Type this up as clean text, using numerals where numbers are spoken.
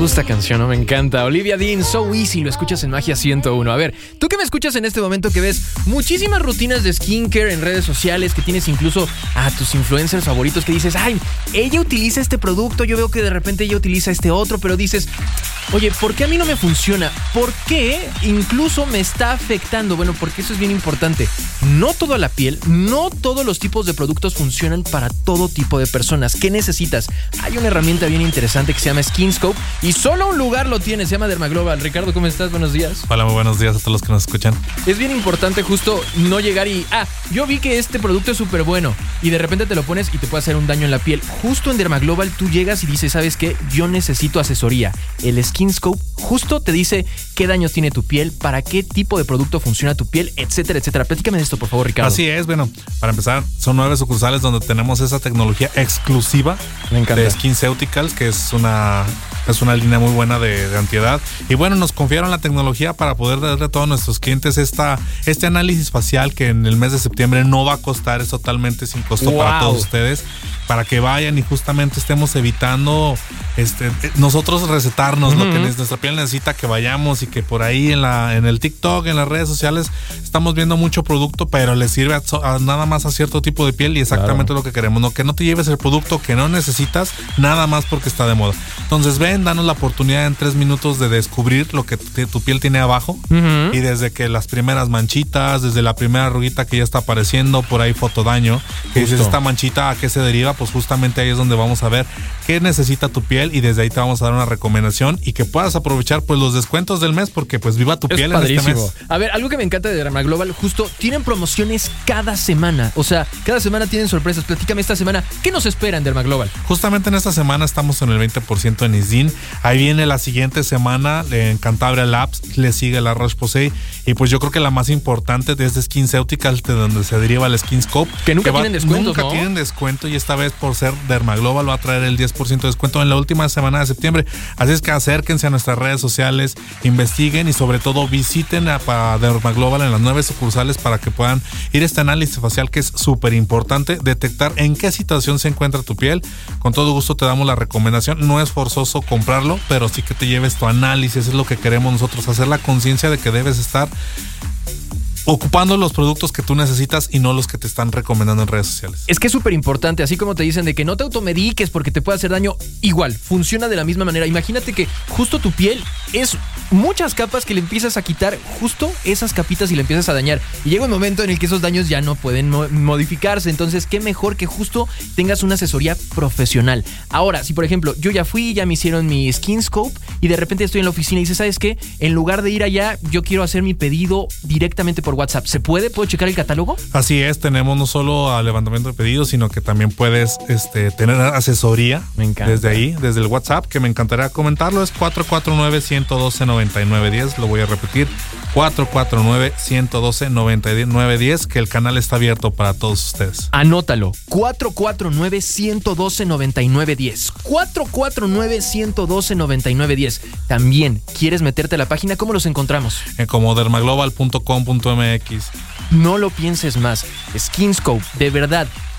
gusta canción, ¿no? Me encanta. Olivia Dean, So Easy, lo escuchas en Magia 101. A ver, tú que me escuchas en este momento, que ves muchísimas rutinas de skincare en redes sociales, que tienes incluso a tus influencers favoritos, que dices, ay, ella utiliza este producto, yo veo que de repente ella utiliza este otro, pero dices, oye, ¿por qué a mí no me funciona? ¿Por qué incluso me está afectando? Bueno, porque eso es bien importante. No toda la piel, no todos los tipos de productos funcionan para todo tipo de personas. ¿Qué necesitas? Hay una herramienta bien interesante que se llama SkinScope y solo un lugar lo tiene, se llama Dermaglobal. Ricardo, ¿cómo estás? Buenos días. Hola, muy buenos días a todos los que nos escuchan. Es bien importante justo no llegar y, yo vi que este producto es súper bueno y de repente te lo pones y te puede hacer un daño en la piel. Justo en Dermaglobal tú llegas y dices, ¿sabes qué? Yo necesito asesoría. El SkinScope justo te dice qué daños tiene tu piel, para qué tipo de producto funciona tu piel, etcétera, etcétera. Platícame de esto, por favor, Ricardo. Así es, bueno, para empezar, son 9 sucursales donde tenemos esa tecnología exclusiva de SkinCeuticals, que es una línea muy buena de antiedad. Y bueno, nos confiaron la tecnología para poder darle a todos nuestros clientes este análisis facial que en el mes de septiembre no va a costar, es totalmente sin costo para todos ustedes, para que vayan y justamente estemos evitando nosotros recetarnos lo que nuestra piel necesita, que vayamos y que por ahí en el TikTok, en las redes sociales estamos viendo mucho producto, pero le sirve a nada más a cierto tipo de piel y exactamente lo que queremos, ¿no? Que no te lleves el producto que no necesitas nada más porque está de moda. Entonces ven, danos la oportunidad en 3 minutos de descubrir lo que tu piel tiene abajo, y desde que las primeras manchitas, desde la primera arruguita que ya está apareciendo, por ahí fotodaño, que dices, esta manchita ¿a qué se deriva? Pues justamente ahí es donde vamos a ver qué necesita tu piel y desde ahí te vamos a dar una recomendación y que puedas aprovechar pues los descuentos del mes, porque pues viva tu piel en este mes. A ver, algo que me encanta de Dermaglobal, justo tienen promociones cada semana, o sea, cada semana tienen sorpresas. Platícame esta semana, ¿qué nos espera en Dermaglobal? Justamente en esta semana estamos en el 20% en Isdin. Ahí viene la siguiente semana en Cantabria Labs, le sigue la Roche-Posay y pues yo creo que la más importante de SkinCeuticals, de donde se deriva el SkinScope, que nunca tienen descuentos, nunca tienen descuento, y esta vez por ser Dermaglobal va a traer el 10% de descuento en la última semana de septiembre. Así es que acérquense a nuestras redes sociales, investiguen y sobre todo visiten a Dermaglobal en las 9 sucursales para que puedan ir a este análisis facial, que es súper importante, detectar en qué situación se encuentra tu piel. Con todo gusto te damos la recomendación, no es forzoso comprarlo, pero sí que te lleves tu análisis, es lo que queremos nosotros, hacer la conciencia de que debes estar ocupando los productos que tú necesitas y no los que te están recomendando en redes sociales. Es que es súper importante, así como te dicen de que no te automediques porque te puede hacer daño, igual, funciona de la misma manera. Imagínate que justo tu piel es muchas capas que le empiezas a quitar, justo esas capitas, y le empiezas a dañar. Y llega un momento en el que esos daños ya no pueden modificarse, entonces qué mejor que justo tengas una asesoría profesional. Ahora, si por ejemplo yo ya fui, ya me hicieron mi SkinScope y de repente estoy en la oficina y dices, ¿sabes qué? En lugar de ir allá, yo quiero hacer mi pedido directamente por WhatsApp. ¿Se puede? ¿Puedo checar el catálogo? Así es, tenemos no solo levantamiento de pedidos, sino que también puedes tener asesoría. Me encanta. Desde ahí, desde el WhatsApp, que me encantaría comentarlo, es 449-112-9910. Lo voy a repetir, 449-112-9910, que el canal está abierto para todos ustedes. Anótalo, 449-112-9910. 449-112-9910. También, ¿quieres meterte a la página? ¿Cómo los encontramos? Como dermaglobal.com.mx. No lo pienses más. SkinScope, de verdad,